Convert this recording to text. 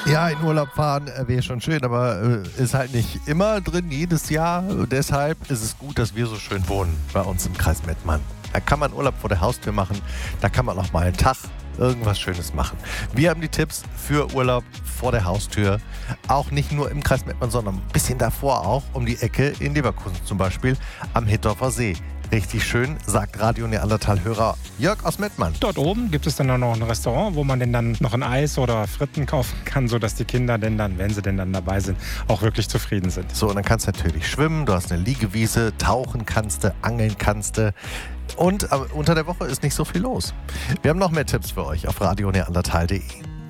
Ja, in Urlaub fahren wäre schon schön, aber ist halt nicht immer drin, jedes Jahr. Deshalb ist es gut, dass wir so schön wohnen bei uns im Kreis Mettmann. Da kann man Urlaub vor der Haustür machen, da kann man auch mal einen Tag irgendwas Schönes machen. Wir haben die Tipps für Urlaub vor der Haustür, auch nicht nur im Kreis Mettmann, sondern ein bisschen davor auch, um die Ecke in Leverkusen zum Beispiel, am Hittorfer See. Richtig schön, sagt Radio Neandertal-Hörer Jörg aus Mettmann. Dort oben gibt es dann auch noch ein Restaurant, wo man denn dann noch ein Eis oder Fritten kaufen kann, sodass die Kinder denn dann, wenn sie denn dann dabei sind, auch wirklich zufrieden sind. So, und dann kannst du natürlich schwimmen, du hast eine Liegewiese, tauchen kannst du, angeln kannst du. Und unter der Woche ist nicht so viel los. Wir haben noch mehr Tipps für euch auf radioneandertal.de.